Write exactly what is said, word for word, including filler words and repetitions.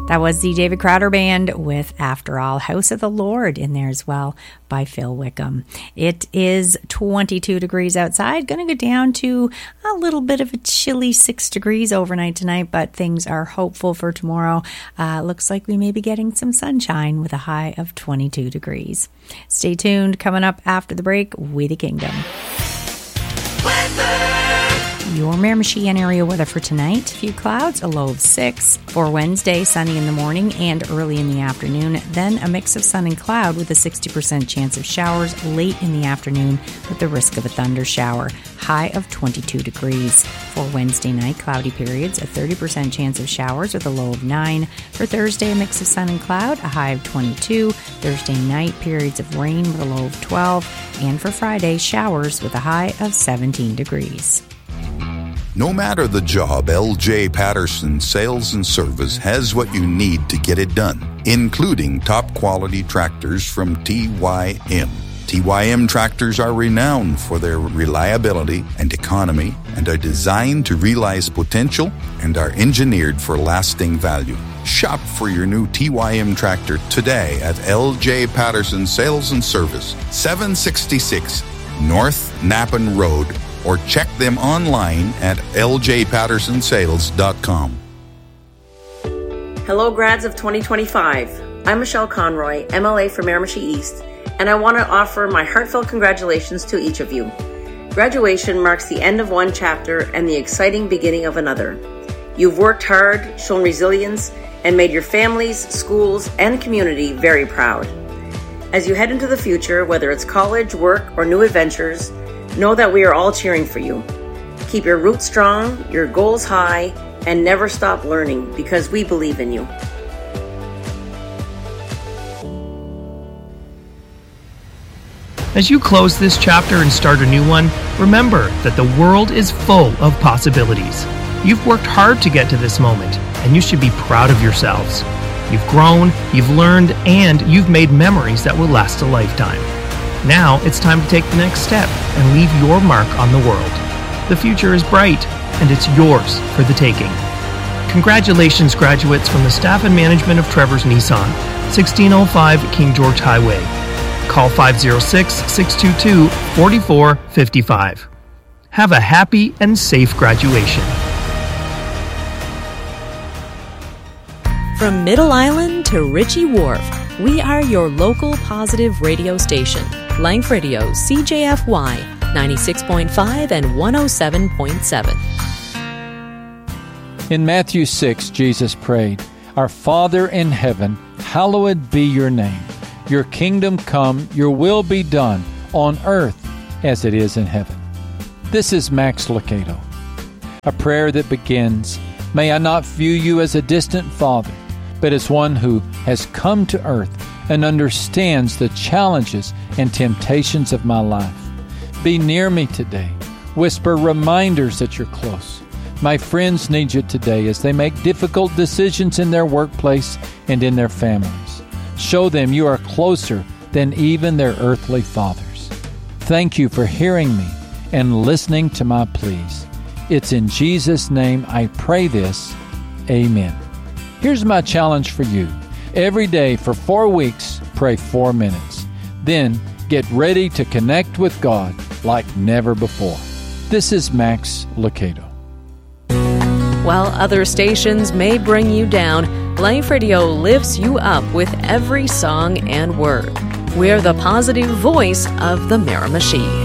That was the David Crowder Band with After All, House of the Lord in there as well by Phil Wickham. It is twenty-two degrees outside, going to go down to a little bit of a chilly six degrees overnight tonight, but things are hopeful for tomorrow. Uh, looks like we may be getting some sunshine with a high of twenty-two degrees. Stay tuned. Coming up after the break, We the Kingdom. Weather. Your Miramichi and area weather for tonight. A few clouds, a low of six. For Wednesday, sunny in the morning and early in the afternoon. Then a mix of sun and cloud with a sixty percent chance of showers late in the afternoon with the risk of a thunder shower. High of twenty-two degrees. For Wednesday night, cloudy periods, a thirty percent chance of showers with a low of nine. For Thursday, a mix of sun and cloud, a high of twenty-two. Thursday night, periods of rain with a low of twelve. And for Friday, showers with a high of seventeen degrees. No matter the job, L J Patterson Sales and Service has what you need to get it done, including top-quality tractors from T Y M. T Y M tractors are renowned for their reliability and economy and are designed to realize potential and are engineered for lasting value. Shop for your new T Y M tractor today at L J Patterson Sales and Service, seven sixty-six North Napan Road, or check them online at l j patterson sales dot com. Hello, grads of twenty twenty-five. I'm Michelle Conroy, M L A for Miramichi East, and I want to offer my heartfelt congratulations to each of you. Graduation marks the end of one chapter and the exciting beginning of another. You've worked hard, shown resilience, and made your families, schools, and community very proud. As you head into the future, whether it's college, work, or new adventures, know that we are all cheering for you. Keep your roots strong, your goals high, and never stop learning because we believe in you. As you close this chapter and start a new one, remember that the world is full of possibilities. You've worked hard to get to this moment, and you should be proud of yourselves. You've grown, you've learned, and you've made memories that will last a lifetime. Now it's time to take the next step and leave your mark on the world. The future is bright, and it's yours for the taking. Congratulations, graduates, from the staff and management of Trevor's Nissan, sixteen oh five King George Highway. Call five oh six, six two two, four four five five. Have a happy and safe graduation. From Middle Island to Ritchie Wharf, we are your local positive radio station. Life Radio, C J F Y, ninety-six point five and one oh seven point seven. In Matthew six, Jesus prayed, "Our Father in heaven, hallowed be your name. Your kingdom come, your will be done, on earth as it is in heaven." This is Max Lucado. A prayer that begins, "May I not view you as a distant father, but as one who has come to earth and understands the challenges and temptations of my life. Be near me today. Whisper reminders that you're close. My friends need you today as they make difficult decisions in their workplace and in their families. Show them you are closer than even their earthly fathers. Thank you for hearing me and listening to my pleas. It's in Jesus' name I pray this. Amen." Here's my challenge for you. Every day for four weeks, pray four minutes. Then get ready to connect with God like never before. This is Max Lucado. While other stations may bring you down, Life Radio lifts you up with every song and word. We're the positive voice of the Miramichi.